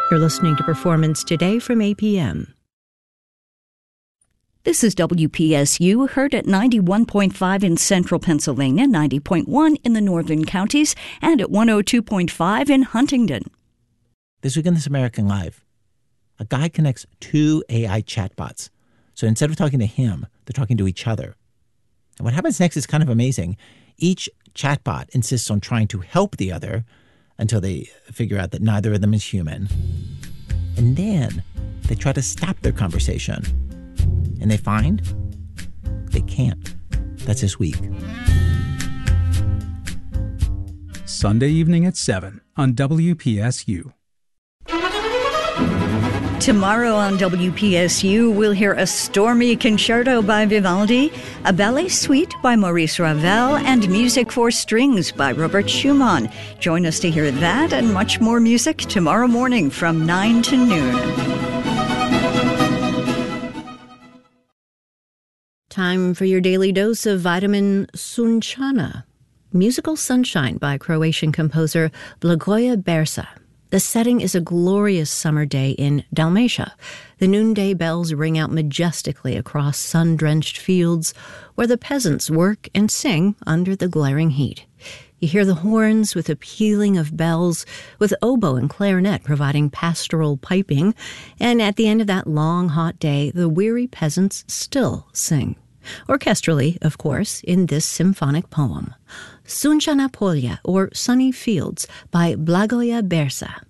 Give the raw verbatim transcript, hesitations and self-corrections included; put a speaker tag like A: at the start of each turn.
A: You're listening to Performance Today from A P M.
B: This is W P S U, heard at ninety-one point five in central Pennsylvania, ninety point one in the northern counties, and at one oh two point five in Huntingdon.
C: This week on This American Life, a guy connects two A I chatbots. So instead of talking to him, they're talking to each other. And what happens next is kind of amazing. Each chatbot insists on trying to help the other until they figure out that neither of them is human. And then they try to stop their conversation. And they find they can't. That's this week.
D: Sunday evening at seven on W P S U.
B: Tomorrow on W P S U, we'll hear a stormy concerto by Vivaldi, a ballet suite by Maurice Ravel, and music for strings by Robert Schumann. Join us to hear that and much more music tomorrow morning from nine to noon.
A: Time for your daily dose of vitamin Sunčana. Musical Sunshine by Croatian composer Blagoje Bersa. The setting is a glorious summer day in Dalmatia. The noonday bells ring out majestically across sun-drenched fields where the peasants work and sing under the glaring heat. You hear the horns with a pealing of bells, with oboe and clarinet providing pastoral piping, and at the end of that long, hot day, the weary peasants still sing. Orchestrally, of course, in this symphonic poem. Sunčana Polja, or Sunny Fields, by Blagoje Bersa.